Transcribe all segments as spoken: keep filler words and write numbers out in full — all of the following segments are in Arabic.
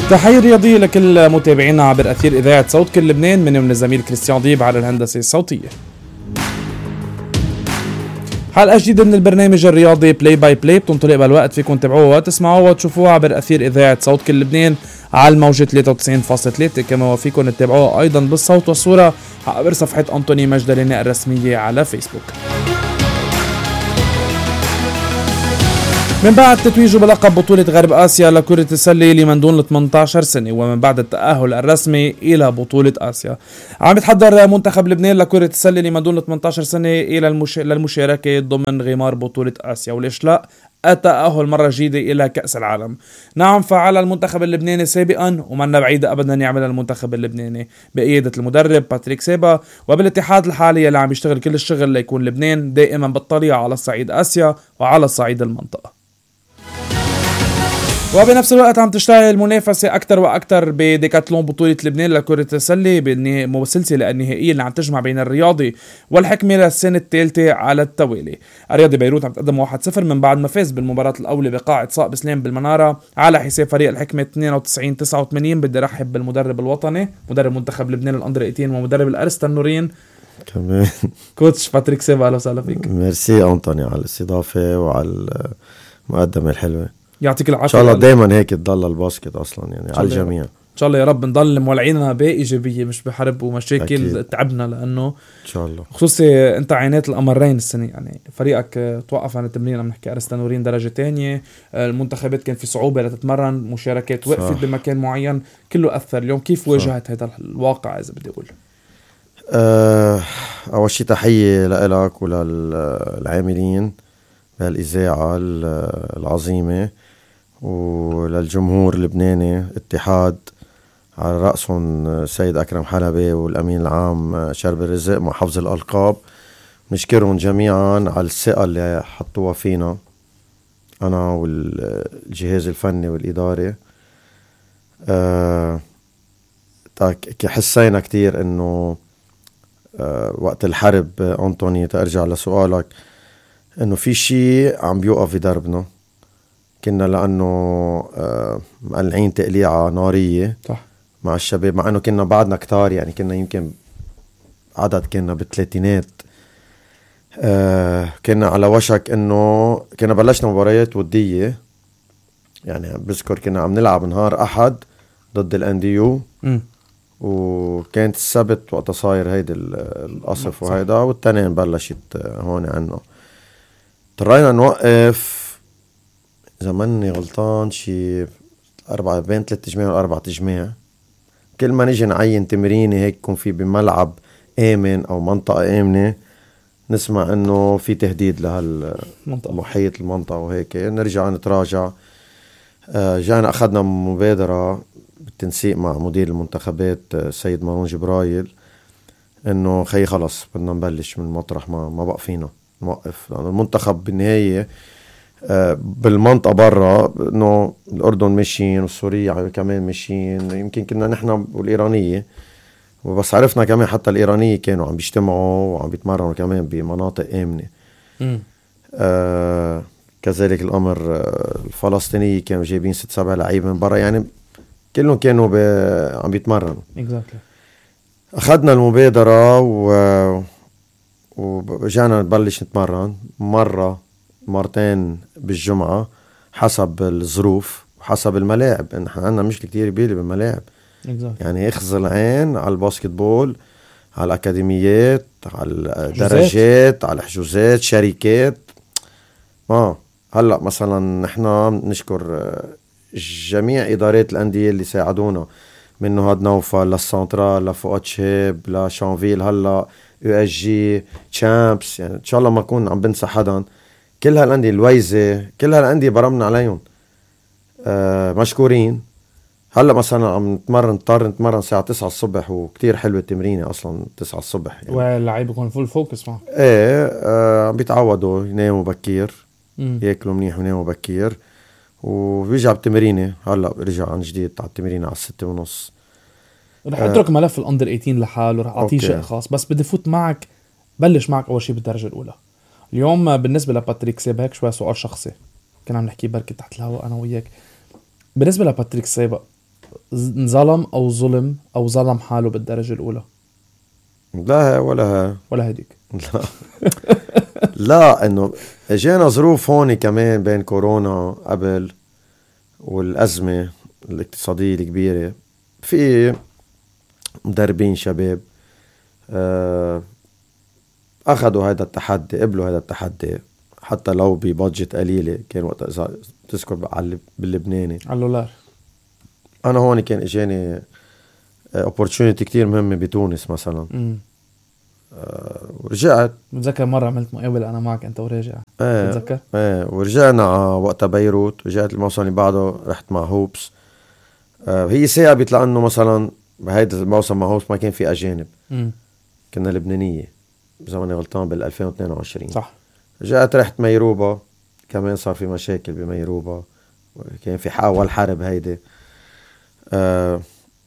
تحية رياضية لكل متابعينا عبر أثير إذاعة صوت كل لبنان من من الزميل كريستيان ضيب على الهندسة الصوتية. حلقة جديدة من البرنامج الرياضي بلاي باي بلاي بتنطلق بالوقت، فيكم تتابعوها وتسمعوها وتشوفوها عبر أثير إذاعة صوت كل لبنان على الموجة ثلاثة وتسعين فاصلة ثلاثة، كما وفيكم تتابعوها أيضا بالصوت والصورة عبر صفحة أنطوني مجدليني الرسمية على فيسبوك. من بعد تتويجه بلقب بطولة غرب آسيا لكرة السلة لمن دون ثمانية عشر سنة، ومن بعد التأهل الرسمي إلى بطولة آسيا، عم يتحضر منتخب لبنان لكرة السلة لمن دون ثمانية عشر سنة إلى المش... للمشاركة ضمن غمار بطولة آسيا، وليش لا التأهل مرة جديدة إلى كأس العالم. نعم، فعل المنتخب اللبناني سابقا ومنا بعيدة أبدا يعمل المنتخب اللبناني بقيادة المدرب باتريك سيبا وبالاتحاد الحالي اللي عم يشتغل كل الشغل ليكون لبنان دائما بالطليعة على الصعيد آسيا وعلى الصعيد المنطقة. وبنفس الوقت عم تشتغل المنافسة أكتر وأكتر بديكاتلون بطولة لبنان لكرة السلة بسلسلة النهائية اللي عم تجمع بين الرياضي والحكمة للسنة الثالثة على التوالي. الرياضي بيروت عم تقدم واحد صفر من بعد ما فاز بالمباراة الأولى بقاعة صائب سلام بالمنارة على حساب فريق الحكمة اثنين وتسعين تسعة وثمانين. بدي رحب بالمدرب الوطني مدرب منتخب لبنان الأندر ثمانية عشر ومدرب الأرس تنورين كمان كوتش باتريك سيبا. أهلا وسهلا فيك. ميرسي أنطوني على الاستضافة وعلى المقدمة الحلوة. يعطيك العافية. إن شاء الله دايما هيك تضل الباسكت أصلا يعني على الجميع. إن شاء الله يا رب نضل مولعيننا بإيجابية مش بحرب ومشاكل أكيد. تعبنا، لأنه إن شاء الله خصوصي أنت عينات الأمرين السنة، يعني فريقك توقف عن التمرين، عم نحكي أرس تنورين درجة تانية، المنتخبات كان في صعوبة لتتمرن، مشاركات وقفت بمكان معين، كله أثر. اليوم كيف واجهت هذا الواقع إذا بدي أقول؟ أه أول شي تحية لإلك وللعاملين بهالإذاعة العظيمة وللجمهور اللبناني، اتحاد على رأسهم سيد أكرم حلبي والأمين العام شرب الرزق مع حفظ الألقاب. نشكرهم جميعا على الثقة اللي حطوها فينا أنا والجهاز الفني والإداري. أه حسينا كتير إنه أه وقت الحرب أنطوني تأرجع لسؤالك إنه في شي عم بيوقف في دربنا، كنا لأنه آه مقلعين تقليعة نارية صح مع الشباب، مع أنه كنا بعدنا كتار، يعني كنا يمكن عدد كنا بالثلاثينات. آه كنا على وشك أنه كنا بلشنا مباريات ودية، يعني بذكر كنا عم نلعب نهار أحد ضد الأنديو، وكانت السبت وقت صاير هيدا القصف وهيدا، والتانين بلشت هون عنا. اضطرينا نوقف إذا ماني غلطان شي أربعة بين ثلاثة جماع وأربعة جماع، كل ما نيجي نعين تمريني هيك يكون في بملعب آمن أو منطقة آمنة نسمع إنه في تهديد لهالمحيط المنطقة وهيك نرجع نتراجع. آه جانا أخذنا مبادرة بالتنسيق مع مدير المنتخبات السيد مارون جبرايل إنه خي خلص بدنا نبلش من مطرح ما ما بقى فينا نوقف، لأن المنتخب بالنهاية بالمنطقة برا إنه الأردن ماشيين والسورية كمان ماشيين، يمكن كنا نحن والإيرانية، وبس عرفنا كمان حتى الإيرانية كانوا عم بيجتمعوا وعم بيتمرنوا كمان بمناطق آمنة. آه كذلك الأمر آه الفلسطينية كانوا جايبين ست سبع لعيبة من برا، يعني كلهم كانوا عم بيتمرنوا. exactly. أخذنا المبادرة و... وجانا نبلش نتمرن مرة مرتين بالجمعة حسب الظروف وحسب الملاعب. نحن عندنا مشكلة كتير كبيرة بالملاعب. exactly. يعني اخذ العين على الباسكتبول، على الأكاديميات، على الدرجات، على الحجوزات، شركات. ما هلأ مثلا نحن نشكر جميع إدارات الأندية اللي ساعدونا، منه هاد نوفا للسنترال لفؤاد شهاب لشانفيل هلأ يو اس جي تشامبس، يعني إن شاء الله ما أكون عم بنسى حدا. كل هالأندية الويزة كل هالأندية برمنا عليهم. آه مشكورين. هلأ مثلا عم نتمرن نضطر نتمرن ساعة تسعة الصبح، وكتير حلوة التمرينة أصلا تسعة الصبح يعني. واللعيب يكون فول فوكس معه. ايه آه عم بيتعودوا يناموا بكير، ياكلوا منيح ويناموا بكير، وبيرجع بالتمرينة. هلأ رجع عن جديد على التمرينة على الستة ونص. رح اترك آه. ملف الأندر ثمانية عشر لحاله، رح أعطيه شيء خاص، بس بدي فوت معك بلش معك أول شيء بالدرجة الأولى. اليوم بالنسبة لباتريك سيبا هيك شوي سؤال شخصي كنا عم نحكي بركة تحت الهواء أنا وياك. بالنسبة لباتريك سيبا انظلم او ظلم او ظلم حاله بالدرجة الاولى؟ لا ولا ولا هديك؟ لا لا انه اجينا ظروف هون كمان بين كورونا قبل والأزمة الاقتصادية الكبيرة. في مدربين شباب أخذوا هذا التحدي، قبلوا هذا التحدي حتى لو ببادجت قليلة. كان وقت إذا تذكر باللبناني على اللولار. أنا هون كان إجاني opportunity كتير مهمة بتونس مثلا. امم أه ورجعت. بتذكر مرة عملت مقاولة أنا معك أنت وراجع. ايه بتذكر؟ ايه ورجعنا وقتها بيروت. رجعت الموسم اللي بعده رحت مع هوبس. أه هي ثابت لأنه مثلا بهيدا الموسم مع هوبس ما كان في أجانب. امم كنا لبنانية إذا ماني غلطان بال ألفين واثنين وعشرين. صح. رجعت رحت ميروبا، كمان صار في مشاكل بميروبا، كان في حاول حرب هيدي. أه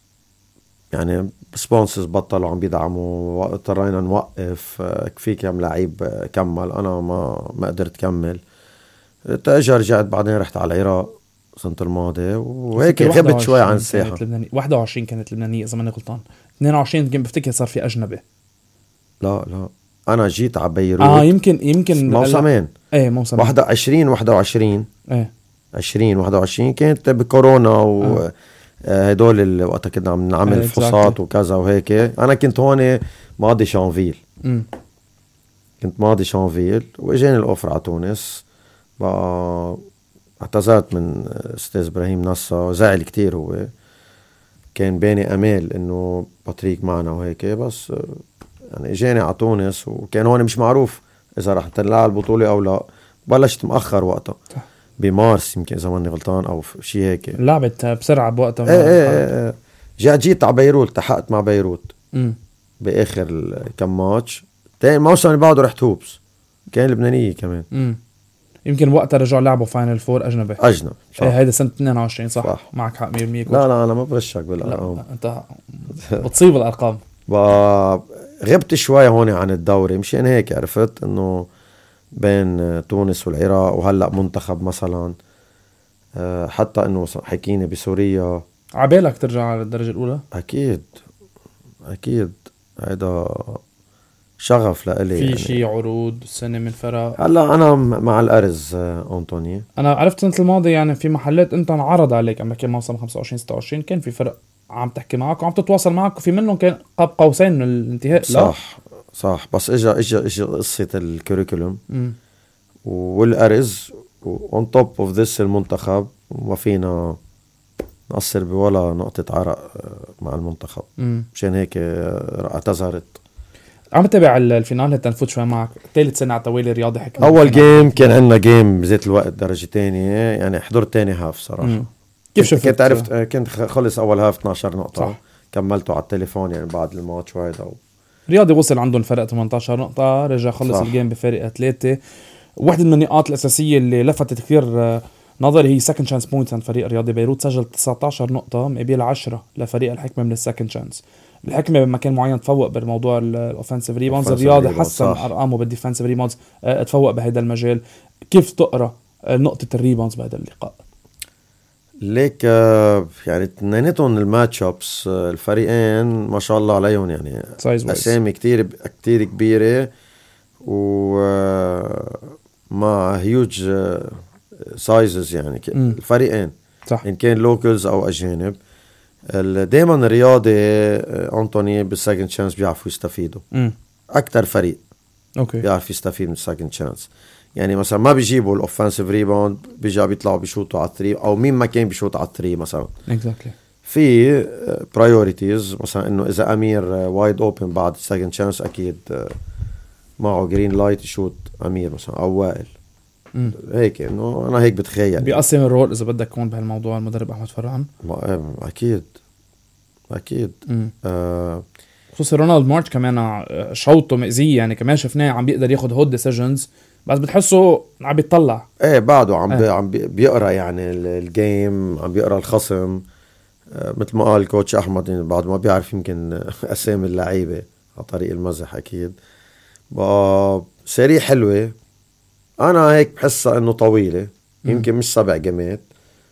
يعني سبونسرز بطلوا عم بيدعموا، اضطرينا نوقف. أه في كم لعيب كمل، أنا ما ما قدرت كمل. تأجر رجعت بعدين رحت على العراق السنة الماضية وهيك غبت شوي عن الساحة. واحد وعشرين كانت لبنانية إذا ماني غلطان. اثنين وعشرين يمكن بفتكر صار في أجنبي. لا لا أنا جيت على بيروت اه يمكن يمكن موسمين. ايه موسمين. واحدة عشرين واحدة وعشرين. ايه عشرين واحدة وعشرين كانت بكورونا و آه. هدول اللي وقتها كنا عم نعمل ايه فحوصات وكذا وهيك. أنا كنت هون ماضي شانفيل. امم كنت ماضي شانفيل وإجاني الأوفر على تونس. بقى اعتذرت من أستاذ إبراهيم نصا، زعل كتير. هو كان بيني أمال إنه بطريق معنا وهيك، بس يعني إجاني على تونس وكان هون مش معروف إذا رح تنلعب البطولة أو لا. بلشت مأخر وقتها بمارس يمكن إذا ماني غلطان أو شيء هيك. لعبت بسرعة بوقتها. ايه ايه ايه جاء جيت على بيروت، التحقت مع بيروت امم بآخر كم ماتش. تاني موسم اللي بعده رحت هوبس، كان لبنانية كمان. امم يمكن وقتها رجعوا لعبوا فاينل فور أجنبي. أجنب صح. ايه هيدا سنة اثنين وعشرين صح, صح. معك حق مية بالمية. لا لا أنا ما برشك بالأرقام. أنت بتصيب الأرقام. غبت شوي هون عن الدوري مشان هيك عرفت إنه بين تونس والعراق وهلأ منتخب مثلا، حتى إنه حكيني بسوريا. عبالك ترجع على الدرجة الأولى؟ أكيد أكيد هيدا شغف لإلي. في يعني شي عروض سنة من فرق؟ هلا أنا مع الأرز أنطوني. أنا عرفت سنة الماضي يعني في محلات أنت انعرض عليك عم بحكي موسم خمسة وعشرين ستة وعشرين كان في فرق عم تحكي معك وعم تتواصل معك وفي منهم كان قاب قوسين من الانتهاء. صح لا. صح بس إجا إجا إجا قصة الكوريكولوم والأرز وون توب اوف ذس المنتخب، وما فينا نقصر بولا نقطة عرق مع المنتخب. مشان هيك اعتذرت. عم تتابع الفينال هتا نفوت شوي معك. ثالث سنة على التوالي رياضي حكي. أول جيم كان عندنا جيم بذات الوقت درجة تانية، يعني حضرت تاني هاف صراحة. مم. كيف شفت؟ كنت عرفت كنت خلص أول هاف اثناشر نقطة. صح. كملته على التليفون يعني بعد الماتش وهيدا. رياضي وصل عندهم فرق ثمانية عشر نقطة، رجع خلص صح. الجيم بفارق ثلاثة. واحدة من النقاط الأساسية اللي لفتت كثير نظري هي سكند شانس بوينتس عند فريق رياضي بيروت. سجل تسعة عشر نقطة مقابل عشرة لفريق الحكمة من السكند شانس. الحكمة بمكان معين تفوق بالموضوع الاوفنسيف ريباوندز، الرياضي حسن ارقامه بالديفنسيف ريباوندز، تفوق بهذا المجال. كيف تقرا نقطة الريباوندز بهذا اللقاء؟ ليك يعني اثنيناتهم الماتش ابس الفريقين ما شاء الله عليهم، يعني اسامي كتير كتير كبيرة ومع هيوج سايزز يعني م. الفريقين صح. إن كان لوكلز أو أجانب. دايما الرياضي أنطوني بالسكند شانس بيعرفوا يستفيدوا م. أكتر فريق أوكي. بيعرف يستفيد من السكند شانس. يعني مثلا ما بيجيبوا الأوفنسيف ريباوند، بيجا بيطلعوا بيشوطوا على الثري أو مين ما كان بيشوط على الثري مثلا. exactly. في برايوريتيز مثلا إنه إذا أمير وايد أوبن بعد السكند شانس أكيد معه جرين لايت يشوط أمير مثلا أو وائل. مم. هيك انه انا هيك بتخيل بيقسم الرول اذا بدك يكون بهالموضوع المدرب احمد فرعان. اكيد اكيد آه خصوصا رونالد مارش كمان شوطه مأذيه، يعني كمان شفناه عم بيقدر ياخد هود ديسيجنز بس بتحسه عم بيطلع. ايه بعده عم ايه. عم بيقرا يعني الجيم، عم بيقرا الخصم. آه مثل ما قال الكوتش احمد بعد ما بيعرف يمكن اسامي اللعيبه على طريق المزح. اكيد بقى سريع حلوه. أنا هيك بحسها إنه طويلة، يمكن مش سبع جيمات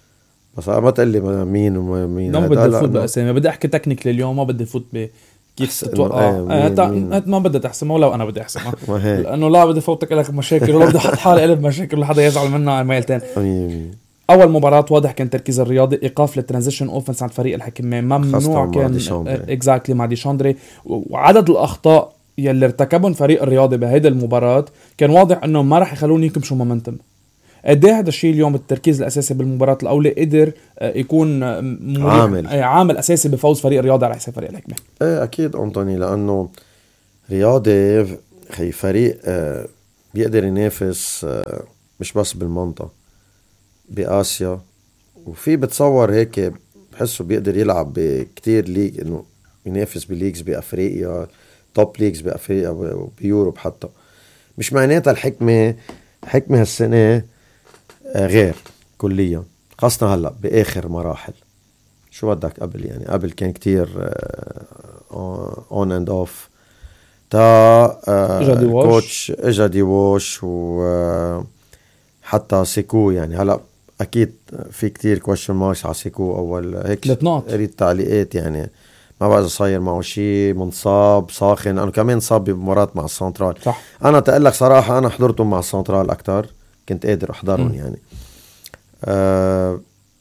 بس ما تقول لي مين ومين. ما بدي فوت بأسامي، بدي احكي تكنيك اليوم، ما بدي فوت ب كيف تتوقع. ايه آه ما بدي تحسمه ولا انا بدي احسمه لانه لا بدي فوتك لك مشاكل ولا بدي احط حالي قلب مشاكل لحدا يزعل منا على ميلتين. اول مباراة واضح كان تركيز الرياضي، ايقاف للترانزيشن اوفنس عند فريق الحكمة، ممنوع كان اكزاكتلي مع ديشاندري. وعدد الاخطاء يلي ارتكبهم فريق الرياضي بهيدي المباراة كان واضح انه ما راح يخلون يكمشوا مومنتم. قد ايه هذا الشيء اليوم التركيز الاساسي بالمباراة الاولى قدر يكون عامل عامل اساسي بفوز فريق الرياضي على حساب فريق الحكمة؟ ايه اكيد أنطوني، لانه رياضي خي فريق بيقدر ينافس مش بس بالمنطقة بآسيا، وفي بتصور هيك بحسه بيقدر يلعب بكتير ليج، انه ينافس بليجز بأفريقيا، توب ليجز بأفريقيا وبيوروب حتى. مش معناتها الحكمة حكمة هالسنة غير كليا، خاصة هلأ بآخر مراحل. شو بدك قبل يعني قبل كان كتير اون اند اوف تا كوتش اجا دي ووش وحتى سيكو. يعني هلأ اكيد في كتير كويشن ماركس على سيكو. اول هيك قريت تعليقات يعني ما بعرف صاير معه شيء، منصاب ساخن. انا كمان صاب بمباراة مع السنترال. صح. انا تقلك صراحة انا حضرتهم مع السنترال اكتر، كنت قادر احضرهم. م. يعني أه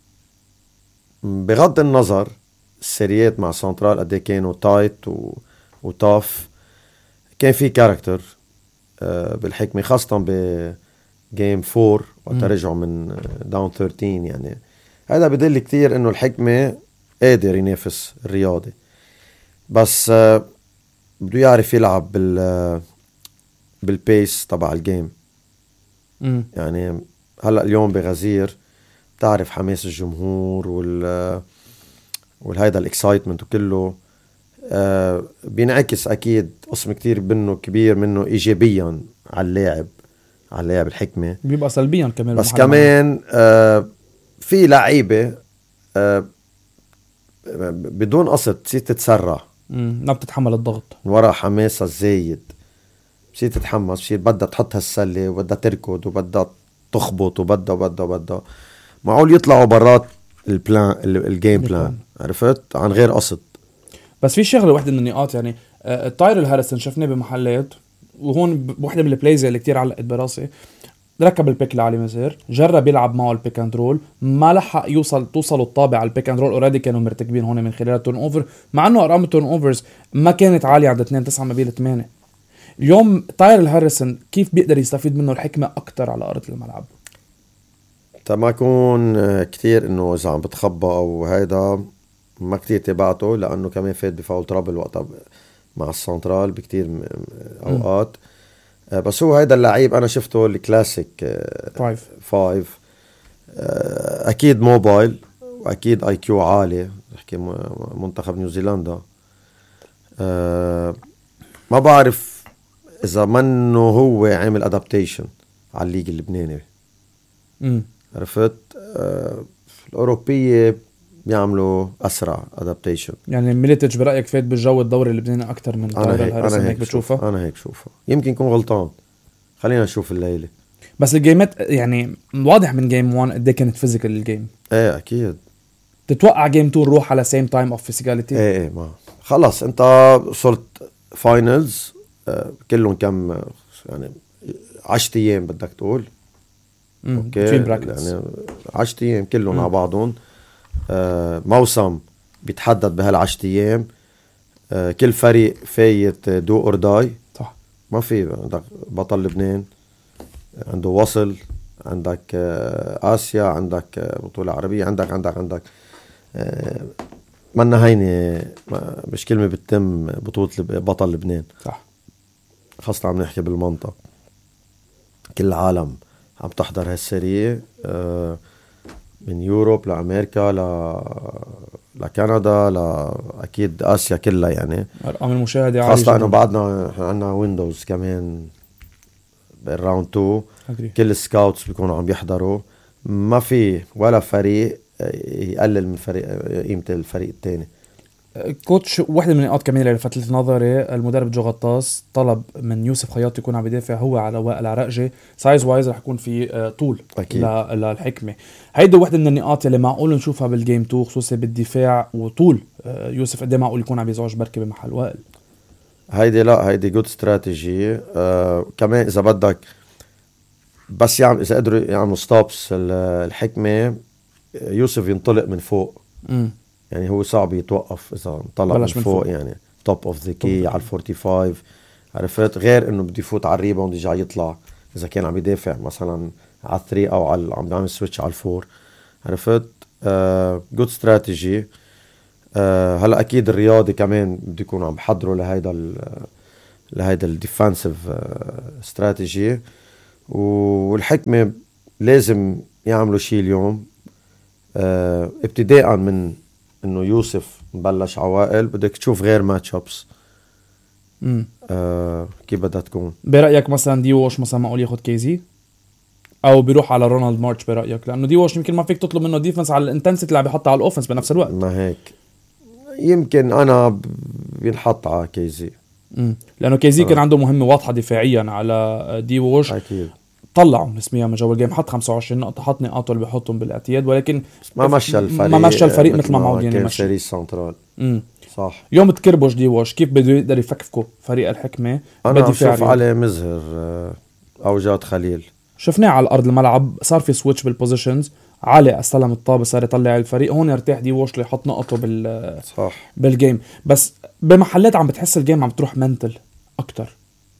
بغض النظر السريات مع السنترال قد ايه كانوا تايت و... وطاف، كان في كاركتر أه بالحكمة، خاصة بجيم فور وقت رجعوا من داون ثلاثة عشر. يعني هذا بدل كتير انه الحكمة قادر ينافس الرياضي، بس أه بده يعرف يلعب بال بالبيس تبع الجيم. م. يعني هلأ اليوم بغزير بتعرف حماس الجمهور وال والهيدا الاكسايتمنت وكله آه بينعكس اكيد قسم كتير منه كبير منه ايجابيا على اللاعب على اللاعب الحكمة، بيبقى سلبيا كمان. بس كمان آه في لعيبة آه بدون قصد بصير تتسرع، ما بتتحمل الضغط ورا حماسها الزايد، بصير تتحمس، بصير بدها تحط هالسلة وبدها تركض وبدها تخبط وبدها وبدها وبدها معقول يطلعوا برات البلان الجيم بلان، عرفت، عن غير قصد. بس في شغله واحده من النقاط، يعني آه تايرل هاريسون شفناه بمحلات، وهون واحده من البلايز اللي كتير علقت براسي، ركب البيك لعلي مزير، جرب يلعب معه البيك اند رول، ما لحق يوصل توصلوا الطابع على البيك اند رول، اوريدي كانوا مرتكبين هون من خلال التورن اوفر، مع انه ارقام التورن اوفرز ما كانت عاليه عند اثنين تسعة مبيل ثمانية. اليوم تايرل هاريسون كيف بيقدر يستفيد منه الحكمه اكتر على ارض الملعب؟ ما يكون كتير انه اذا عم بتخبى او هيدا ما كتير تبعته، لانه كمان فات بفاول ترابل وقتها مع السنترال بكتير اوقات. م. بس هو هيدا اللعيب انا شفته الكلاسيك فايف فايف اكيد موبايل واكيد اي كيو عالي، بحكي منتخب نيوزيلندا. ما بعرف اذا منه هو عامل ادابتيشن على الليج اللبناني. امم عرفت آه الأوروبية بيعملوا أسرع أدابتيشن. يعني ميليتيتش برأيك فات بالجو الدوري اللبناني أكتر من تايرل هاريسون؟ هيك بتشوفها؟ أنا هيك شوفها، يمكن يكون غلطان، خلينا نشوف الليلة. بس الجيمات يعني واضح من جيم واحد قد كانت فيزيكال الجيم. ايه أكيد. تتوقع جيم اتنين نروح على سيم تايم اوف فيزيكاليتي؟ ايه ايه ما خلص انت صرت فاينلز آه كلهم كم يعني عشرة ايام بدك تقول. اوكي يعني عشرة ايام كلهم مع بعضهم. آه موسم بيتحدد بهالعشرة ايام. آه كل فريق فايت دو اور داي. صح. ما في عندك بطل لبنان عنده وصل، عندك آه آسيا، عندك آه بطولة عربية، عندك عندك عندك آه منا هيني مش كلمة بتتم بطولة بطل لبنان. صح. خاصة عم نحكي بالمنطقة كل العالم عم تحضر هالسيرية آه من يوروب لأمريكا ل... لكندا لأكيد آسيا كلها. يعني أرقام المشاهدة عالية، خاصة إنه بعدنا عنا ويندوز كمان بالراوند تو. كل السكاوتس بيكونوا عم يحضروا، ما في ولا فريق يقلل من فريق قيمة الفريق التاني. كوتش واحدة من النقاط كمان اللي لفتت نظري، المدرب جو غطاس طلب من يوسف خياط يكون عم يدافع هو على وائل عراقجي. سايز وايز رح يكون في آه، طول أكيد. ل- للحكمة. هيدا واحدة من النقاط اللي معقول نشوفها بالجيم تو، خصوصا بالدفاع وطول آه، يوسف قد ايه معقول يكون عم يزعج بركة بمحل وائل. هيدي لا هيدي جود استراتيجي. آه كمان اذا بدك بس يعمل اذا قدروا يعملوا ستوبس الحكمة، يوسف ينطلق من فوق. امم يعني هو صعب يتوقف اذا انطلق من بلش من فوق, فوق. يعني توب اوف ذا Top كي of the على الفورتي فايف. عرفت؟ غير انه بده يفوت على الريباوند يرجع يطلع اذا كان عم يدافع مثلا على الثري او على عم بيعمل سويتش على الفور. عرفت؟ جود uh, استراتيجي. uh, هلا اكيد الرياضي كمان بده يكون عم بحضره لهيدا ال لهيدا الديفنسيف استراتيجي. والحكمة لازم يعملوا شيء اليوم. uh, ابتداء من انه يوسف مبلش عوائل، بدك تشوف غير ماتش ابس. امم آه كيف بدها تكون. برأيك مثلا دي ووش مثلا معقول ياخد كيزي او بيروح على رونالد مارتش برأيك؟ لانه دي ووش يمكن ما فيك تطلب منه ديفنس على الانتنسيتي اللي عم بيحطها على الاوفنس بنفس الوقت. ما هيك يمكن انا بينحط على كيزي. امم لانه كيزي آه. كان عنده مهمة واضحة دفاعيا على دي ووش. اكيد طلعوا نسبيا من جو الجيم، حط خمسة وعشرين نقطة، حط نقاطه اللي بيحطهم بالاعتياد، ولكن ما مشى الفريق ما مشى الفريق مثل ما معود يعني كان مشي. سيريس سنترال. امم صح. يوم تكربوش دي ووش كيف بده يقدر يفكفكوا فريق الحكمة انا عم بدفاع شوف رياضي؟ علي مزهر آه او جاد خليل. شفناه على الارض الملعب، صار في سويتش بالبوزيشنز، علي استلم الطابه صار يطلع الفريق، هون يرتاح دي ووش ليحط نقطه بال صح. بالجيم. بس بمحلات عم بتحس الجيم عم تروح منتل اكتر.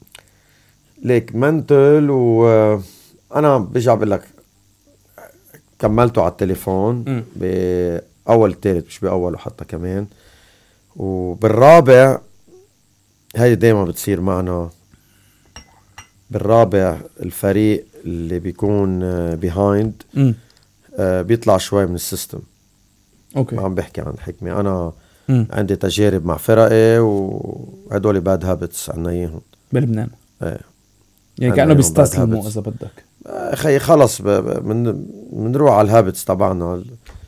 ليك منتل. وانا برجع بقول لك كملته على التليفون م. باول تالت مش باول حتى كمان. وبالرابع هاي دايما بتصير معنا. بالرابع الفريق اللي بيكون بيهايند آه بيطلع شوي من السيستم. اوكي. ما عم بحكي عن حكمة. انا م. عندي تجارب مع فرقي وهدول باد هابتس عنا اياهم بلبنان. ايه. يعني كأنه بيستسلموا اذا بدك. اخي خلص من بنروح على الهابتس تبعنا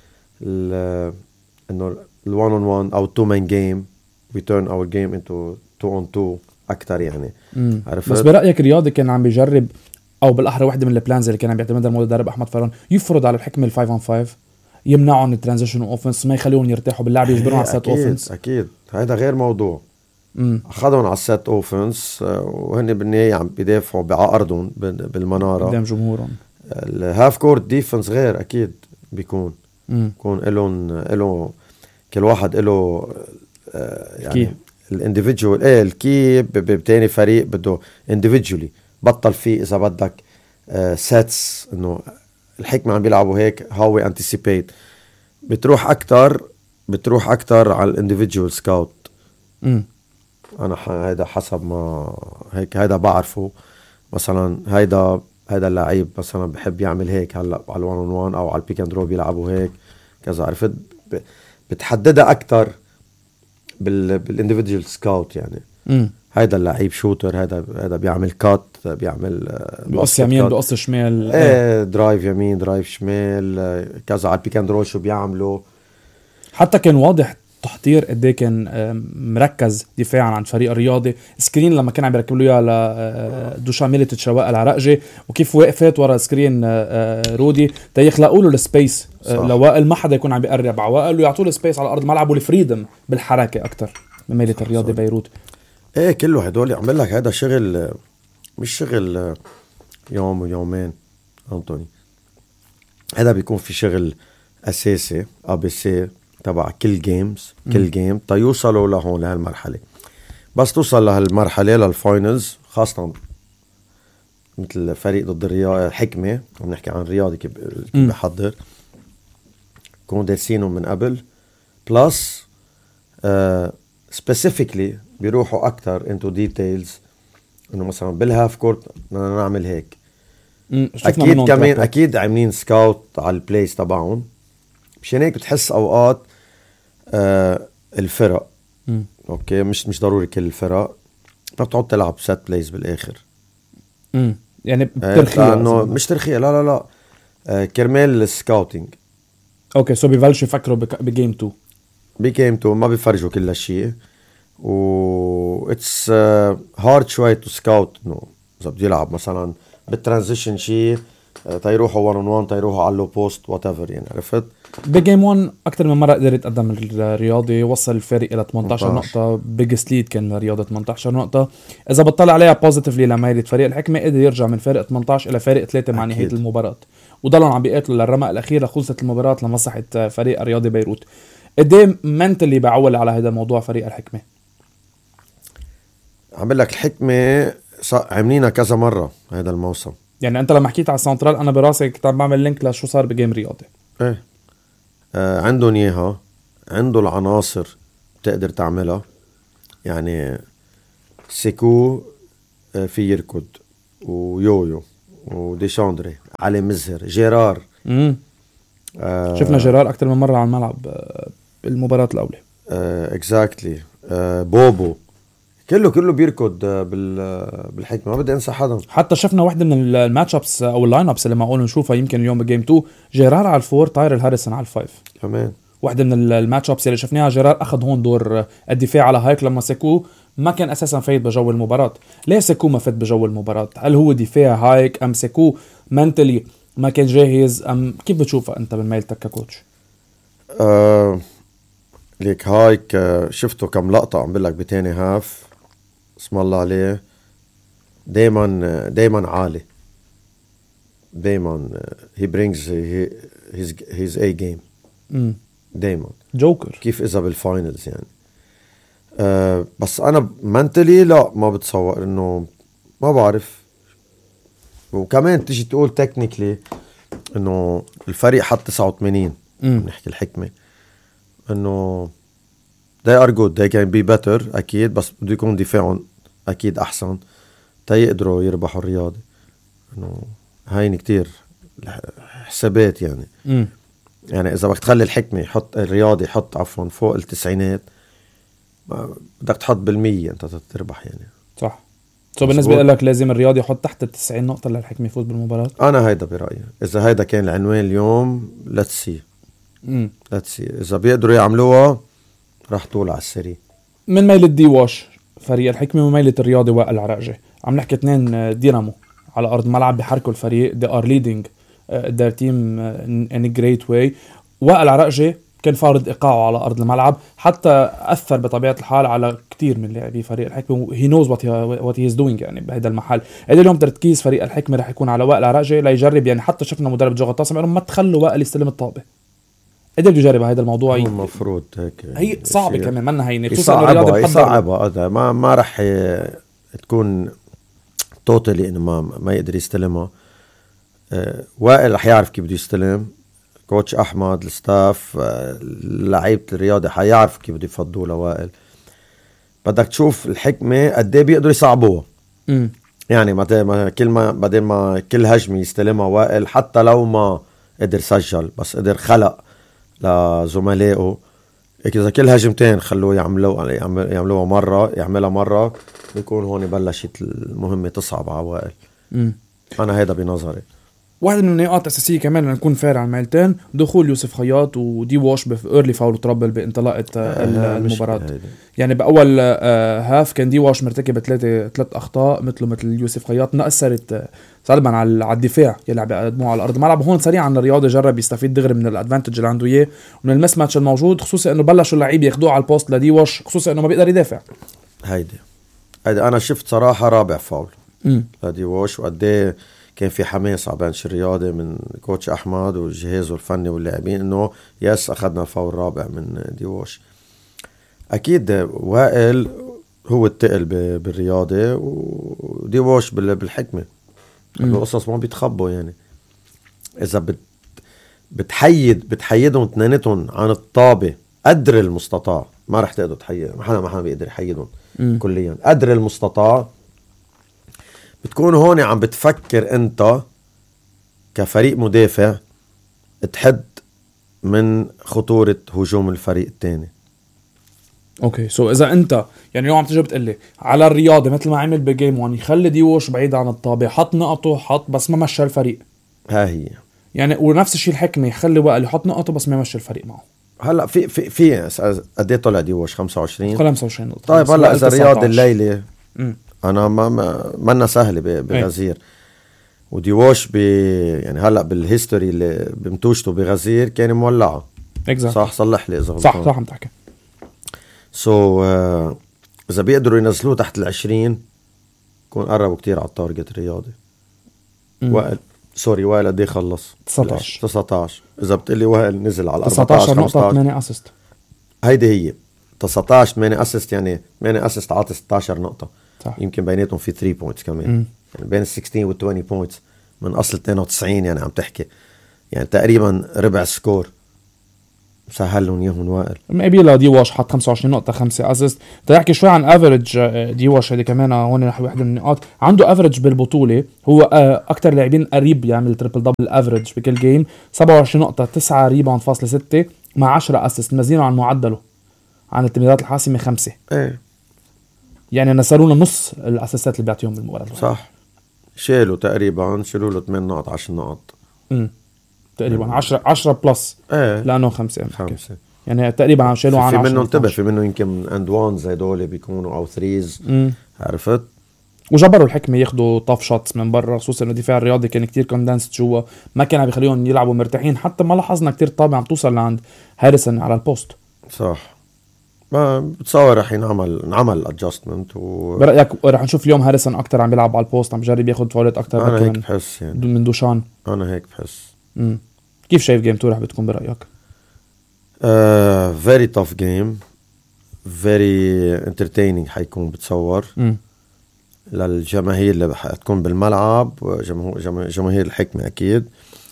ال انه الوان اون وان او تو مان جيم. وي تيرن اور جيم انتو تو اون تو اكثر يعني. بس برأيك رياضي كان عم بيجرب، او بالاحرى وحده من البلانز اللي كان عم بيعتمدها المدرب احمد فران، يفرض على الحكمه الفايف اون فايف، يمنعهم الترانزيشن اوفنس، ما يخليهم يرتاحوا باللعب، يجبرهم على السيت اوفنس؟ اكيد هذا غير موضوع. امم اخذهم على السيت اوفنس وهن بالنهايه عم بيدافعوا بعقرضهم بالمناره قدام جمهورهم. الهاف كورت ديفنس غير اكيد بيكون بيكون لهم له كل واحد له يعني الانديفيديوال. ايه الكي بتاني فريق بده انديفيديولي بطل فيه اذا بدك سيتس انه الحكمة عم بيلعبوا هيك هاو وي انتسيبيت. بتروح اكتر بتروح اكتر على الانديفيديوال سكاوت. امم انا هيدا حسب ما هيك هيدا بعرفه. مثلا هيدا هيدا اللعيب مثلا بحب يعمل هيك هلا على الوان اون وان او على البيك اند رول بيلعبوا هيك كذا. عرفت؟ بتحددها اكتر بال بالانديفيديوال سكاوت يعني. امم هيدا اللعيب شوتر، هيدا هيدا بيعمل كات، بيعمل بقص يمين بقص شمال، ايه درايف يمين درايف شمال كذا. على البيك اند رول شو بيعملوا. حتى كان واضح تحضير قد ايه كان مركز دفاعا عن فريق الرياضي. سكرين لما كان عم يركب له اياه لدوشان ميليتش وائل العراقجي، وكيف وقفت ورا سكرين رودي تيخلقوا له السبيس لوائل، ما حدا يكون عم بيقرب على وائل ويعطوا له سبيس على الارض الملعب والفريدم بالحركه اكثر بميلة الرياضي بيروت. ايه كله هدول عمل لك هذا شغل مش شغل يوم ويومين أنطوني. هذا بيكون في شغل اساسي ا بي سي تبع كل جيمز كل جيم تيوصلوا لهون لهالمرحله. بس توصل لهالمرحله للفاينلز خاصه مثل فريق ضد الرياضي حكمه عم نحكي عن الرياضي كيف بحضر كون دارسينه من قبل بلس سبيسيفيكلي بيروحوا اكتر انتو ديتيلز انه مثلا بالهاف كورت بدنا نعمل هيك. اكيد كمان اكيد عاملين سكاوت على البلايز تبعهم مشان هيك بتحس اوقات آه الفرق مم. اوكي مش مش ضروري كل الفرق ما بتقعد تلعب سات بلايز بالاخر. امم يعني بترخيه لانه مش ترخيه لا لا لا آه كرمال السكاوتينج. اوكي سو بيبلشوا يفكروا بجيم تو. بجيم تو ما بيفرجوا كل هالشيء، و اتس هارد شوي تو سكاوت انه اذا بده يلعب مثلا بالترانزيشن شيء تيروحوا واحد اون واحد تيروحوا على اللو بوست وات ايفر يعني. عرفت بجيم واحد اكثر من مره قدر يتقدم الرياضي، وصل الفارق الى ثمانية عشر نقطه، بيجست ليد كان للرياضه ثمانية عشر نقطه. اذا بتطلع عليها بوزيتيفلي لميلة فريق الحكمه قدر يرجع من فارق ثمانية عشر الى فارق ثلاثة مع نهايه المباراه، وضلوا عم بيقاتلوا للرمق الاخير لخلصت المباراه لمصلحه فريق الرياضي بيروت. قدام منتلي بعول على هذا الموضوع فريق الحكمه؟ عم بقول لك الحكمه عاملينها كذا مره هذا الموسم. يعني انت لما حكيت على السنترال انا براسي كنت عم بعمل لينك لشو صار بجيم رياضي. ايه آه عندهم اياها، عنده العناصر بتقدر تعملها. يعني سيكو آه في يركض، ويويو وديشاندري، علي مزهر، جيرار. امم آه شفنا جيرار اكثر من مره على الملعب بالمباراه الاولى. آه اكزاكتلي آه بوبو كله كله بيركض بالحكمه، ما بدي انسى حدا. حتى شفنا واحده من الماتش ابس او اللاين ابس اللي معقول نشوفها يمكن اليوم بجيم اثنين، جيرار على الفور، تايرل هاريسون على الفايف كمان. واحده من الماتش ابس اللي شفناها جيرار اخذ هون دور الدفاع على هايك لما سيكو ما كان اساسا فايت بجو المباراه. ليه سيكو ما فات بجو المباراه؟ هل هو دفاع هايك ام سيكو منتلي ما كان جاهز ام كيف بتشوفها انت بالميلتك ككوتش؟ آه ليك هايك آه شفته كم لقطه عم بقول لك بتاني هاف، اسم الله عليه، دايما دايما عالي، دايما he brings his his A game دايما جوكر. كيف اذا بالفاينلز يعني. أه بس انا منتلي لا ما بتصور انه ما بعرف. وكمان تيجي تقول تكنيكلي انه الفريق حط تسعة وثمانين، نحكي الحكمه انه they are good they can be better اكيد، بس بده يكون دفاعهم اكيد احسن تيقدروا يربحوا الرياضة. انه هين كتير حسابات يعني. م. يعني اذا بدك تخلي الحكمة يحط الرياضي يحط عفوا فوق التسعينات، بدك تحط بالمية انت تربح يعني. صح. سو بالنسبة لك لازم الرياضي يحط تحت التسعين نقطة للحكمة يفوز بالمباراة؟ انا هيدا برأيي. اذا هيدا كان العنوان اليوم let's see let's see اذا بيقدروا يعملوها راح طول على السري. من ميلة دي واش فريق الحكمة وميلة الرياضي وائل عراقجي، عم نحكي اثنين دينامو على أرض ملعب بيحركوا الفريق. they are leading their team in a great way. وائل عراقجي كان فارض إيقاعه على أرض الملعب، حتى أثر بطبيعة الحال على كتير من لاعبي فريق الحكمة. he knows what he, what he is doing يعني بهذا المحل. إذا اليوم تركيز فريق الحكمة رح يكون على وائل عراقجي ليجرب، يعني حتى شفنا مدرب جو غطاس ما تخلوا وائل يستلم الطابة. قدر يجرب هذا الموضوع. المفروض هيك هي صعبة كمان منها هيني صعبة صعبة هذا ما ما رح تكون توتالي انه ما ما يقدر يستلمها. أه وائل رح يعرف كيف بده يستلم. كوتش احمد الستاف أه لعيبة الرياضة حيعرف كيف بده يفضوا لوائل. بدك تشوف الحكمة قد ايه بيقدروا يصعبوها. يعني ما كل ما بدل ما كل هجمة يستلمها وائل، حتى لو ما قدر سجل بس قدر خلق لزملائه. إذا كل هجمتين خلوه يعملوا يعملوها مرة يعملها مرة بيكون هون بلشت المهمة تصعب على وائل. أنا هيدا بنظري. واحد من النقاط الأساسية كمان نكون فارع على الميلتين دخول يوسف خياط ودي واش بإيرلي فاول تربل بانطلاقة آه المباراة. يعني بأول آه هاف كان دي واش مرتكب ثلاثة ثلاث أخطاء مثله مثل يوسف خياط، نأثرت آه سلبا على الدفاع يلي عم بيقدموه على أرض الملعب. هون سريعا الرياضي جرب يستفيد دغري من الأدفانتج اللي عنده إياه ومن المس ماتش الموجود، خصوصا إنه بلشوا اللعيبة ياخدوه على البوست لدي واش، خصوصا إنه ما بيقدر يدافع. هيدي هيدي أنا شفت صراحة رابع فاول لدي واش، وقديه كان في حماس على بنش الرياضي من كوتش أحمد وجهازه الفني واللاعبين إنه يس أخذنا الفاول الرابع من ديواش. أكيد وائل هو التقل بالرياضي وديواش بالحكمة. القصص ما بيتخبوا يعني. إذا بت بتحيد بتحيدهم اثنيناتهم عن الطابة قدر المستطاع، ما رح تقدر تحيد، ما حدا ما حدا بيقدر يحيدهم كليا قدر المستطاع. بتكون هون عم بتفكر انت كفريق مدافع تحد من خطورة هجوم الفريق الثاني. اوكي سو اذا انت يعني اليوم عم تجي بتقلي على الرياضة مثل ما عمل بجيم وان يخلي ديوش بعيد عن الطابة، حط نقطه حط بس ما مشى الفريق. ها هي يعني ونفس الشيء الحكمة يخلي وائل يحط نقطه بس ما مشى الفريق معه. هلا في في في قد ايه طلع ديوش خمسة وعشرين خمسة وعشرين نقطة. طيب هلا اذا رياض الليله مم. انا ما منا سهله بغزير وديوش ب يعني هلا بالهيستوري اللي بمتوشته بغزير كان مولعه exactly. صح صلح لي اذا صح صح عم تحكي سو so, uh, اذا بيقدروا ينزلوه تحت العشرين يكون قربوا كتير على التارجت الرياضي. وائل سوري وائل قد ايه خلص؟ تسعتاشر تسعتاشر اذا بتقلي وائل نزل على تسعتاشر نقطة ثمانية اسيست. هيدي هي تسعتاشر ثمانية اسيست يعني ثمانية اسيست عاطي ستاشر نقطة صح. يمكن بيناتهم في ثلاثة بوينتس كمان م. يعني بين ال ستة عشر وال عشرين بوينتس من اصل اثنين وتسعين يعني عم تحكي يعني تقريبا ربع سكور سهل لهم اياهم وائل. مقابل ديواش حط خمسة وعشرين نقطة خمسة اسيست. تحكي شوي عن افريج ديواش هذه كمان هون رح واحد من النقاط عنده افريج بالبطولة هو اكثر لاعبين قريب يعمل تريبل دبل افريج بكل جيم سبعة وعشرين نقطة تسعة ريباوند فاصلة ستة مع عشرة اسيست مزينه عن معدله عن التمريرات الحاسمة خمسة ايه يعني نسرونا نص الاسيستات اللي بيعطيهم بالمباراة صح شالوا تقريبا شالوا له ثمانية نقط عشر نقط امم تقريبا عشرة عشرة بلس ايه لانه خمسة خمسة يعني تقريبا عم شالوا عن في منه انتبه في منه يمكن اند وان زي دول بيكونوا او ثريز عرفت وجبروا الحكمة ياخدوا طاف شوتس من برا خصوصا انه الدفاع الرياضي كان كتير كوندنسد جوا ما كان عم بيخليهم يلعبوا مرتاحين حتى ما لاحظنا كتير طابع عم توصل لعند هاريسون على البوست صح ما بتصور رح ينعمل نعمل ادجستمنت و... برأيك رح نشوف اليوم هاريسون اكتر عم بيلعب على البوست عم بجرب ياخد فاولات اكتر انا هيك بحس يعني من دوشان انا هيك بحس امم كيف شايف جيم تو رح بتكون برأيك؟ Uh, very tough game very entertaining حيكون بتصور م. للجماهير اللي حتكون بالملعب وجماهير جماهير الحكمة أكيد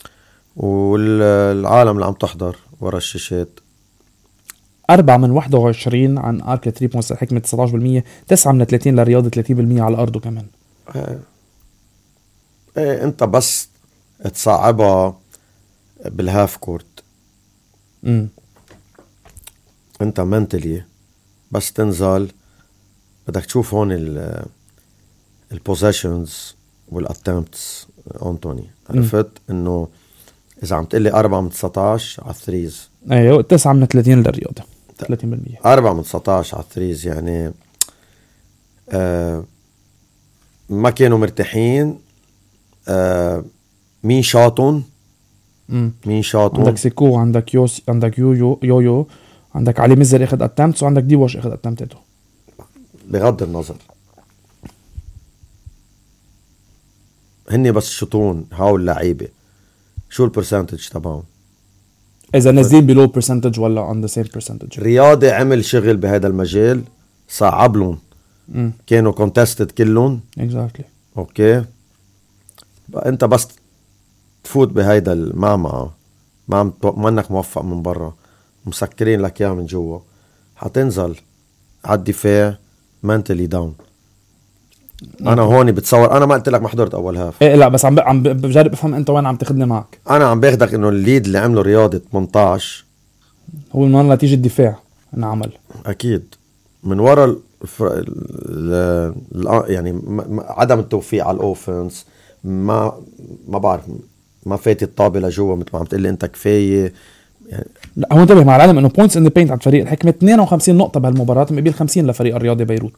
والعالم اللي عم تحضر ورا الشاشات. أربعة من واحد وعشرين عن أرك ثلاثة بوينتس الحكمة تسعتاشر بالمية تسعة من ثلاثين للرياضة ثلاثين بالمية على أرضه كمان. ايه ايه انت بس تصعبها بالهاف كورت امم انت منتلي بس تنزل بدك تشوف هون ال البوزيشنز والاتمبتس أنتوني عرفت انه اذا عم تقلي أربعة من تسعتاشر على الثريز ايوه تسعة من ثلاثين للرياضة ثلاثين بالمية أربعة من تسعتاشر على الثريز يعني آه ما كانوا مرتاحين. آه مين شاطون امم مين شاطون عندك سيكو عندك يوس عندك يويو يويو عندك علي مزر اخذ اتمتس وعندك ديواش اخذ اتمتته. بغض النظر هني بس شطون هاول اللعيبه شو البرسنتج تبعهم اذا نازلين بلو برسنتج ولا on the same percentage. رياضي عمل شغل بهذا المجال صعب لهم كانوا كونتستد كلهم exactly. اوكي انت بس تفوت بهيدا المعمعة ما منك موفق من برا مسكرين لك اياه من جوا حتنزل على الدفاع mentally down. انا هون بتصور انا ما قلت لك ما حضرت اول هاف ايه لا بس عم ب... عم بجرب افهم انت وين عم تاخذني معك. انا عم باخدك انه الليد اللي عمله رياضي ثمانية عشر هو من نتيجة الدفاع انعمل اكيد من ورا ال... ال... ال... يعني م... عدم التوفيق على الاوفنس ما ما بعرف ما فاتت الطابه لجوا مثل ما عم تقول لي انت كفايه يعني. لا هو انتبه مع العالم انه بوينتس ان ذا بينت عند فريق الحكمه اثنين وخمسين نقطه بهالمباراه مقابل خمسين لفريق الرياضي بيروت.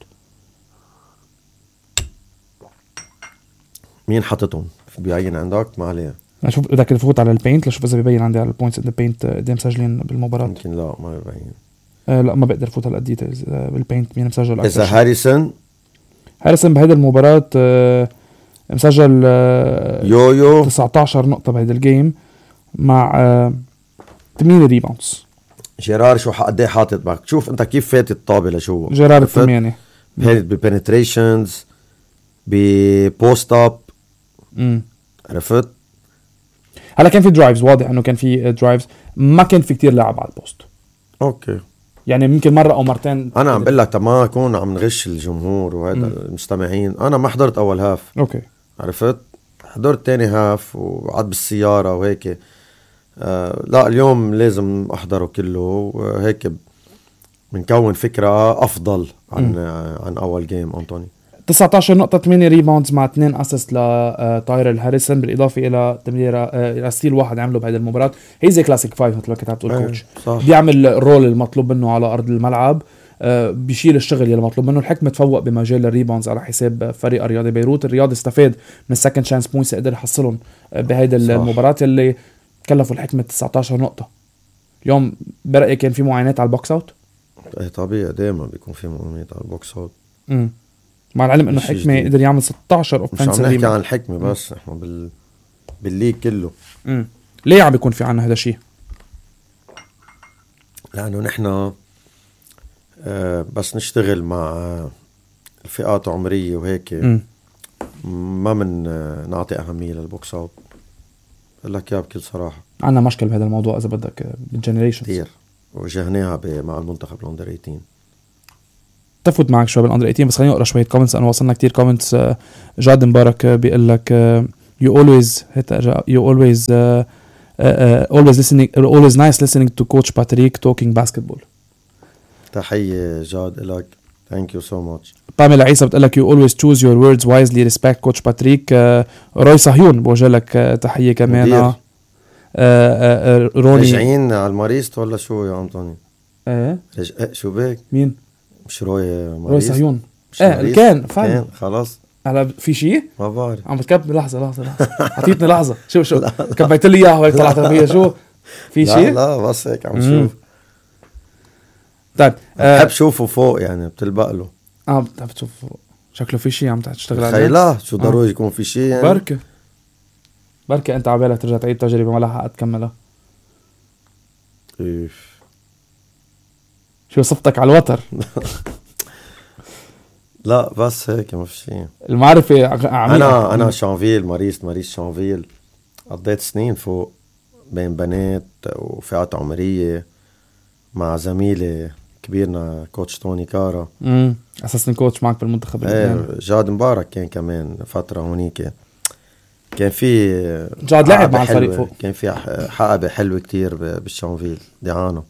مين حطتهم بيبين عندك ما عليه اشوف بدك تفوت على البينت لشوف اذا بيبين عندي على البوينتس ان ذا بينت قدام مسجلين بالمباراه. يمكن لا ما بيبين. آه لا ما بقدر فوت على الديتيلز آه بالبينت مين مسجل اكثر. اذا هاريسون هاريسون بهيدا المباراه آه مسجل آه يويو تسعتاشر نقطه بهيدا الجيم مع آه ثمانية ريباوندز. جيرار شو قد ايه حاطط بك شوف انت كيف فاتت الطابه لجوا جيرار الثمانية فاتت ببنتريشنز ببوست اب عرفت. هلا كان في درايفز واضح انه كان في درايفز ما كان في كتير لاعب على البوست اوكي يعني ممكن مره او مرتين. انا عم بقول لك ما اكون عم نغش الجمهور وهذا المستمعين انا ما حضرت اول هاف اوكي عرفت حضرت تاني هاف وقعد بالسياره وهيك. آه لا اليوم لازم احضره كله وهيك بنكون فكره افضل عن م. عن اول جيم أنتوني. تسعة عشر نقطة ثمانية ريباوندز مع اثنين اسيست لتايرل هاريسون، بالاضافه الى تمريره الى ستيل واحد عمله بهذه المباراه. هي زي كلاسيك فايف مثل ما كنت عم تقول كوتش، بيعمل الرول المطلوب منه على ارض الملعب، بيشيل الشغل اللي مطلوب منه. الحكمة تفوق بمجال الريباوندز على حساب فريق رياضي بيروت. الرياض استفاد من السكند شانس بوينتس، قدر يحصلهم بهيدا المباراة اللي كلفوا الحكمة تسعة عشر نقطة. اليوم برأيي كان في معاينات على البوكس اوت؟ ايه طبيعي، دايما بيكون في معاينات على البوكس اوت. امم مع العلم انه حكمة قدر يعمل ستة عشر اوفنسيف. مش عم نحكي عن الحكمة بس، احنا بال بالليج كله. امم ليه عم بيكون في عنا هذا الشيء؟ لانه نحن آه بس نشتغل مع الفئات عمرية وهيك م. ما من آه نعطي أهمية للبوكس اوت. بقول لك يا بكل صراحة عنا مشكلة بهذا الموضوع إذا بدك بالجنريشنز كتير، وجهناها مع المنتخب الأندر ثمانية عشر. تفوت معك شوي بالأندر ثمانية عشر، بس خليني أقرأ شوية كومنتس. أنا وصلنا كتير كومنتس. جاد مبارك بيقول لك you always you always uh, uh, always listening always nice listening to coach Patrick talking basketball. تحية جاد لك. thank you so much. باميلا عيسى بتقول لك you always choose your words wisely respect coach Patrick. uh, روي صهيون بوجه لك uh, تحية كمان. uh, uh, uh, روني رجعين على الماريست ولا شو يا أنطوني؟ ايه رج... اه شو بك؟ مين؟ مش روي ماريست؟ روي صهيون. ايه كان فاهم خلاص. هلا في شيء ما بعرف. عم بتكب لحظة لحظة لحظة عطيتني لحظة. شو شو كبيت لي اياها وهيك طلعت فيها. شو في شيء؟ لا لا بس هيك عم شوف. طيب بحب شوفه فوق يعني بتلبق له. اه بتحب تشوف فوق. شكله في شيء عم تشتغل عليه. خيلا شو ضروري يكون في شيء يعني. بركة بركة انت عبالك ترجع تعيد تجربة ما لها حق تكملها. ايه شو صفتك على الوتر؟ لا بس هيك ما في شيء. المعرفة عميقة. انا انا شانفيل ماريس ماريس شانفيل قضيت سنين فوق بين بنات وفئات عمرية مع زميلي كبيرنا كوتش توني كارا. امم اساسا كوتش معك بالمنتخب. ايه جاد مبارك كان كمان فترة هونيك. كان في جاد لعب مع الفريق فوق. كان في حقبة حلوة كتير بالشانفيل دعانة.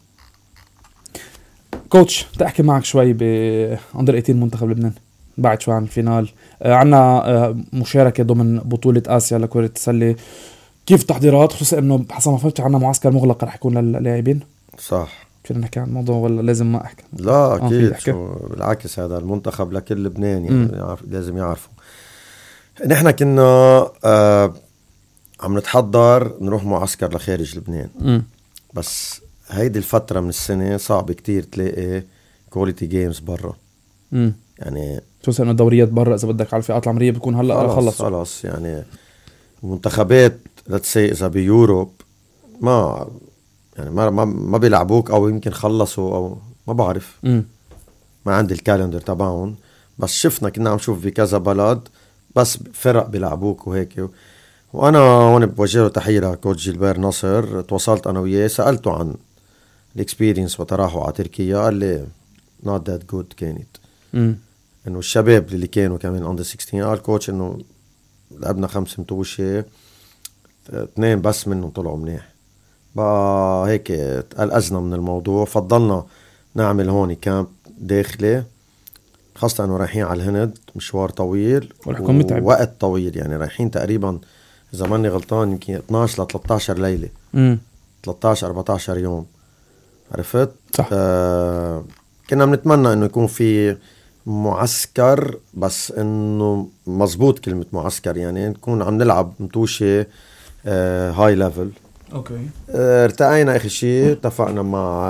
كوتش تحكي معك شوي بأندر ثمانية عشر منتخب لبنان بعد شوي عن الفينال. آه عنا آه مشاركة ضمن بطولة آسيا لكرة السلة. كيف تحضيرات، خصوصا انه حسب ما فهمت عنا معسكر مغلق رح يكون للاعبين؟ صح. فينا نحكي عن الموضوع ولا لازم ما احكي؟ لا اكيد. آه بالعكس هذا المنتخب لكل لبنان يعني يعرف لازم يعرفوا. نحن كنا آه عم نتحضر نروح معسكر لخارج لبنان. م. بس هيدي الفترة من السنة صعب كتير تلاقي كواليتي جيمز برا. امم يعني خصوصا انه الدوريات برا اذا بدك على الفئات العمرية بتكون هلا خلص خلص خلص يعني منتخبات let's say اذا بيوروب ما يعني ما ما, ما بيلعبوك او يمكن خلصوا او ما بعرف. امم ما عندي الكالندر تبعهم، بس شفنا كنا عم نشوف بكذا بلد بس فرق بيلعبوك وهيك. وانا هون بوجه له تحيه لكوتش جيلبير ناصر. تواصلت انا وياه سالته عن الاكسبيرينس وقت راحوا على تركيا. قال لي not that good كانت. امم انه الشباب اللي كانوا كمان اندر ستة عشر قال كوتش انه لعبنا خمس متوشه اثنين بس منهم طلعوا منيح. بقى هيك تقلقزنا من الموضوع. فضلنا نعمل هون كامب داخلي، خاصة انه رايحين على الهند مشوار طويل ووقت طويل. يعني رايحين تقريبا اذا ماني غلطان يمكن اثناشر ل ثلاثة عشر ليلة. امم ثلاثة عشر أربعة عشر يوم. عرفت؟ صح. آه كنا بنتمنى انه يكون في معسكر، بس انه مزبوط كلمة معسكر يعني نكون عم نلعب متوشة آه هاي ليفل. اوكي. آه ارتقينا اخر شيء اتفقنا مع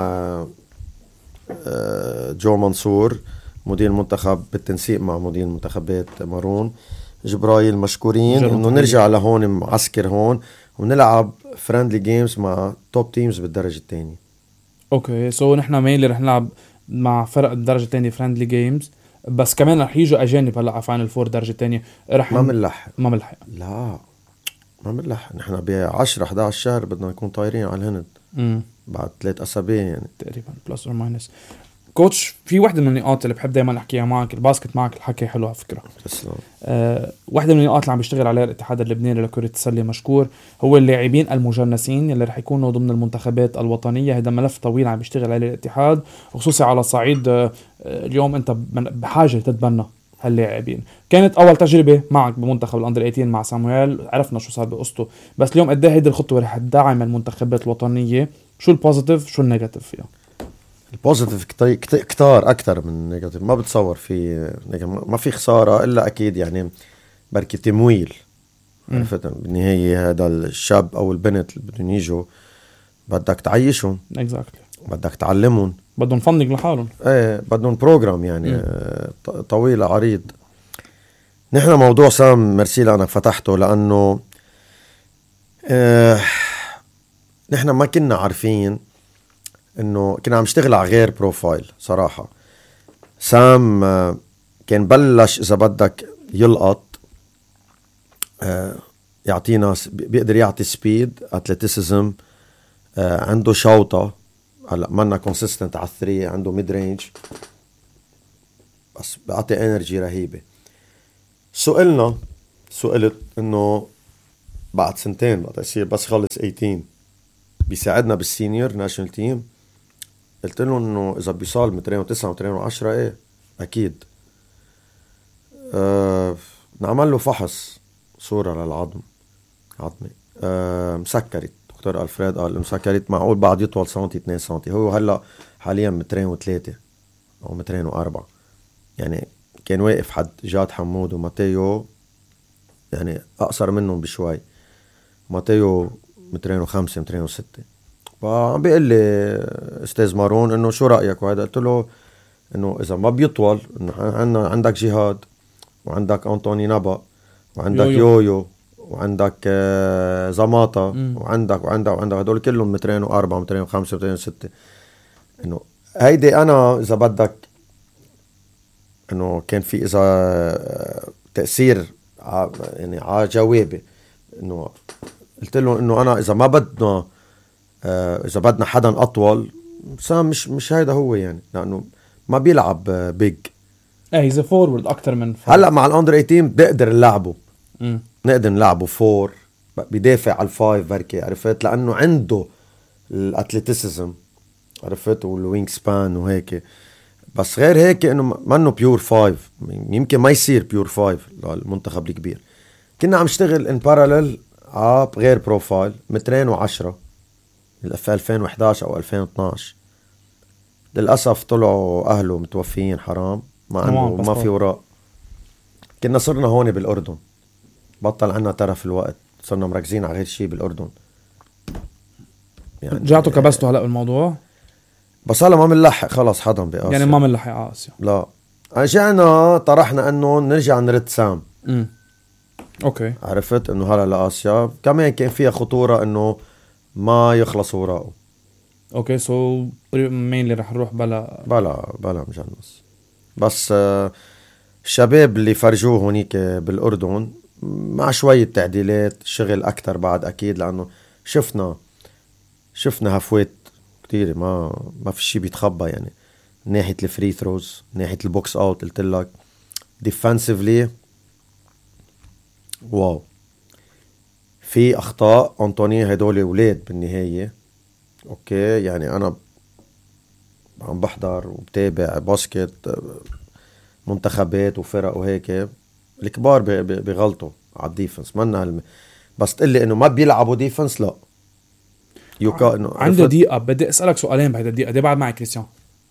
آه جو منصور مدير المنتخب بالتنسيق مع مدير منتخبات مارون جبرايل مشكورين انه نرجع لهون معسكر هون ونلعب فريندلي جيمز مع توب تيمز بالدرجة الثانية. اوكي سو نحن مين رح نلعب مع فرق الدرجة الثانية فريندلي جيمز، بس كمان رح يجوا اجانب هلا على فاينل فور درجة الثانية. رح ما منلحق ما منلحق لا ما منلحق. نحن ب عشرة إحدى عشر شهر بدنا نكون طايرين على الهند. امم بعد ثلاث اسابيع يعني تقريبا بلس اور ماينس. كوتش في واحدة من النقاط اللي بحب دايما احكيها معك، الباسكت معك الحكي حلو على فكرة. تسلم. أه واحدة من النقاط اللي عم بيشتغل عليها الاتحاد اللبناني لكرة السلة مشكور هو اللاعبين المجنسين اللي رح يكونوا ضمن المنتخبات الوطنية. هذا ملف طويل عم بيشتغل عليه الاتحاد، وخصوصي على صعيد أه اليوم انت بحاجة تتبنى هاللاعبين. كانت اول تجربه معك بمنتخب الاندر ثمانية عشر مع سامويل، عرفنا شو صار بقصته، بس اليوم قد ايه هيدي الخطوه رح تدعم المنتخبات الوطنيه؟ شو البوزيتيف شو النيجاتيف فيها؟ البوزيتيف كتير كتار اكتر من النيجاتيف. ما بتصور في ما في خساره الا اكيد يعني بركي تمويل. عرفت بالنهايه هذا الشاب او البنت اللي بدهم يجوا بدك تعيشهم اكزاكتلي exactly. بدك تعلمهم، بدهم فندق لحالهم، ايه بدهم بروجرام يعني م. طويل عريض. نحن موضوع سام ميرسي لأنك فتحته، لأنه اه نحن ما كنا عارفين انه كنا عم نشتغل على غير بروفايل صراحة. سام اه كان بلش اذا بدك يلقط اه يعطينا، بيقدر يعطي سبيد اتلتيسيزم، اه عنده شوطة، هلا مانا كونسيستنت على الثري، عنده ميد رينج بس بيعطي انرجي رهيبة. سؤلنا سؤلت انه بعد سنتين بعد يصير بس خلص ثمانية عشر بيساعدنا بالسينيور ناشونال تيم. قلت له انه اذا بيصال مترين وتسعة ومترين وعشرة ايه اكيد. أه نعمل له فحص صورة للعظم عظمي أه مسكرت. دكتور ألفريد قال مسكرت، معقول بعد يطول سنتي اتنين سنتي. هو هلا حاليا مترين وثلاثة او مترين واربعة، يعني كان واقف حد جاد حمود وماتيو يعني اقصر منهم بشوي. ماتيو مترين وخمسة مترين وستة. فعم بيقول لي استاذ مارون انه شو رايك وهذا. قلت له انه اذا ما بيطول عندنا عندك جهاد وعندك انطوني نبا وعندك يويو, يويو وعندك آه زماطة م. وعندك وعندك وعندك هدول كلهم مترين واربعة مترين وخمسة مترين وستة. انه هيدي انا اذا بدك انه كان في اذا تأثير ع يعني على جوابي. انه قلت له انه انا اذا ما بدنا اذا بدنا حدا اطول سام مش مش هيدا هو يعني، لانه ما بيلعب بيج. ايه اذا فورورد اكتر من فور. هلا مع الاندر ثمانية عشر بقدر نلعبه م. نقدر نلعبه فور، بيدافع على الفايف بركي. عرفت لانه عنده الاتليتيسيزم عرفت والوينج سبان وهيك. بس غير هيك انه ما انه بيور فايف، يمكن ما يصير بيور فايف للمنتخب الكبير. كنا عم نشتغل ان باراليل على غير بروفايل مترين وعشرة في ألفين وإحداشر او ألفين واثناشر. للاسف طلعوا اهله متوفيين حرام، ما انه ما في وراء. كنا صرنا هون بالاردن، بطل عنا ترف الوقت، صرنا مركزين على غير شيء بالاردن. يعني رجعتوا كبستوا هلا الموضوع؟ بس هلا ما منلحق خلص حدا بآسيا، يعني ما منلحق على آسيا. لا رجعنا طرحنا انه نرجع نرد سام. امم اوكي. عرفت انه هلا لآسيا كمان كان فيها خطورة انه ما يخلص وراءه. اوكي سو مين اللي رح نروح بلا بلا بلا مجنس. بس آه الشباب اللي فرجوه هونيك بالاردن مع شوية تعديلات شغل اكتر بعد اكيد، لانه شفنا شفنا هفوات كتير ما ما في شيء بيتخبى يعني. ناحية الفري ثروز، ناحية البوكس اوت، قلت لك ديفنسيفلي واو في اخطاء. انطوني هدول اولاد بالنهاية اوكي، يعني انا عم بحضر وبتابع باسكت منتخبات وفرق وهيك، الكبار بغلطوا على الديفنس منا هالم... بس تقلي انه ما بيلعبوا ديفنس لا يوكا انه عنده دقيقة. بدي اسألك سؤالين بهيدا الدقيقة دي بعد معي كريستيان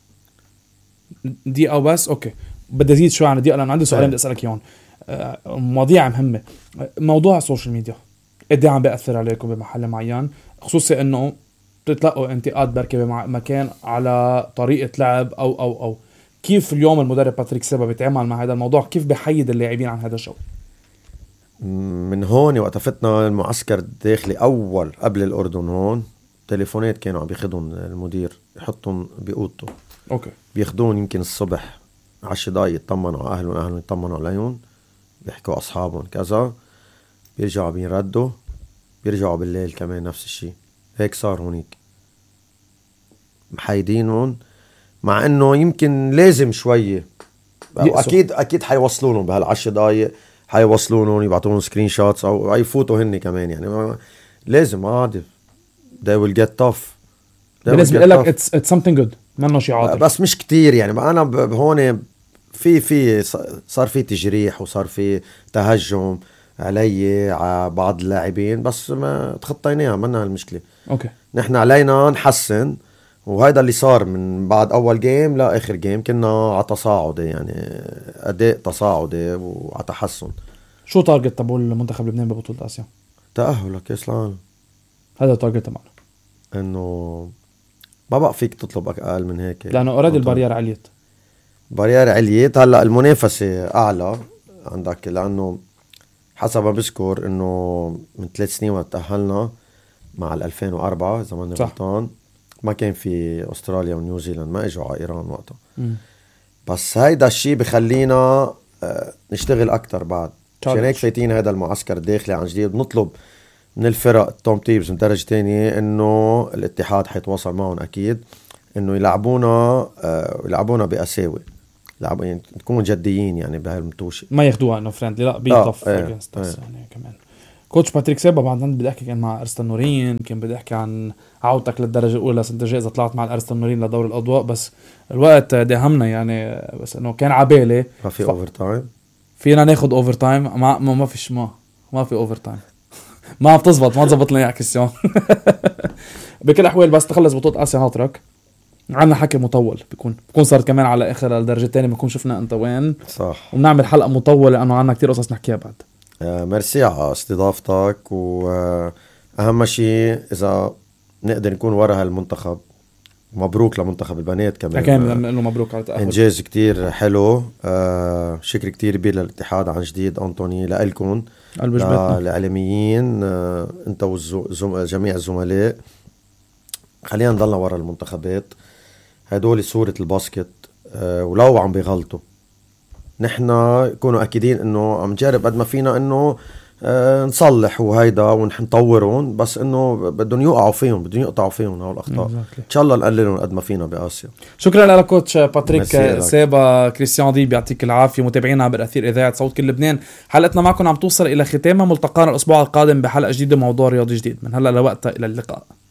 دقيقة وبس. اوكي بدي ازيد شوي عن الدقيقة لانه عندي سؤالين بدي اسألك اياهم، مواضيع مهمة. موضوع السوشيال ميديا قد عم بيأثر عليكم بمحل معين، خصوصي انه تتلقوا انتقاد بركي بمكان على طريقة لعب او او او كيف اليوم المدرب باتريك سيبا بيتعامل مع هذا الموضوع؟ كيف بيحيد اللاعبين عن هذا الشيء؟ من هون وقت فتنا المعسكر الداخلي اول قبل الاردن، هون تليفونات كانوا عم بياخدهم المدير يحطهم بأوضته. اوكي بياخدون يمكن الصبح عشر دقايق يطمنوا على اهلهم، اهلهم يطمنوا عليهم، بيحكوا اصحابهم كذا، بيرجعوا بيردوا، بيرجعوا بالليل كمان نفس الشيء. هيك صار هونيك محايدينهم، مع انه يمكن لازم شويه اكيد اكيد حيوصلونهم بهالعشر دقايق، حيوصلونهم يبعتون سكرين شوتس او يفوتوا هن كمان يعني لازم عادي. they will get tough. لازم يقول لك it's it's something good، ما انه شيء عاطل بس مش كتير يعني. انا هون في في صار في تجريح وصار في تهجم علي على بعض اللاعبين، بس ما تخطيناها، منا المشكلة. اوكي نحن علينا نحسن، وهذا اللي صار من بعد اول جيم لاخر جيم. كنا على تصاعدي، يعني اداء تصاعدي وعلى تحسن. شو تارجت تبع المنتخب لبنان ببطولة آسيا؟ تأهل لكأس العالم. هذا تارجت تبعنا، انه ما بقى فيك تطلب اقل من هيك، لانه اوريدي البارير عليت. بارير عليت. هلا المنافسة اعلى عندك، لانه حسب ما بذكر انه من ثلاث سنين وقت تأهلنا مع ال ألفين وأربعة اذا ماني غلطان، ما كان في استراليا ونيوزيلاند، ما اجوا على ايران وقتها. م. بس هيدا الشيء بخلينا نشتغل اكتر بعد. عشان هيك فايتين هذا المعسكر الداخلي عن جديد. بنطلب من الفرق التوم تيبز من درجة تانية انه الاتحاد حيتواصل معهم اكيد انه يلعبونا يلعبونا بقساوة، يلعبوا يعني نكون جديين يعني بهالمتوشة، ما ياخدوها انه فريندلي، لا بيطف آه. ايه. ايه. يعني كمان كوتش باتريك سيبا بعد بدي احكي كان مع ارسطو نورين، كان بدي احكي عن عودتك للدرجه الاولى سنه الجاي اذا طلعت مع ارسطو نورين لدور الاضواء، بس الوقت داهمنا يعني. بس انه كان عبالي ما في ف... اوفر تايم، فينا ناخد اوفر تايم. ما ما, ما فيش ما ما في اوفر تايم ما بتزبط ما تزبط لنا كيسيون بكل الاحوال. بس تخلص بطوله اسيا هاترك، عنا حكي مطول بيكون بيكون صار كمان على اخر الدرجه الثانيه، بنكون شفنا انت وين صح، وبنعمل حلقه مطوله لانه عنا كتير قصص نحكيها بعد. آه ميرسي على استضافتك، واهم شيء اذا نقدر نكون ورا هالمنتخب. مبروك لمنتخب البنات كمان، كمان لما مبروك على التأهل، انجاز كتير حلو. آه شكر كتير كبير للاتحاد عن جديد انطوني، لألكم للإعلاميين، آه انت وجميع الزملاء. خلينا نضلنا ورا المنتخبات، هدول صورة الباسكت. آه ولو عم بيغلطوا نحن كونوا أكيدين إنه عم نجرب قد ما فينا إنه آه نصلح وهيدا ونطورون، بس إنه بدهم يوقعوا فيهم، بدهم يقطعوا فيهم هول الأخطاء. إن شاء الله نقللهم قد ما فينا بآسيا. شكرا لك كوتش باتريك سيبا. كريستيان دي بيعطيك العافية. متابعينا عبر أثير إذاعة صوت كل لبنان، حلقتنا معكم عم توصل إلى ختامها. ملتقانا الأسبوع القادم بحلقة جديدة، موضوع رياضي جديد. من هلأ لوقتها إلى اللقاء.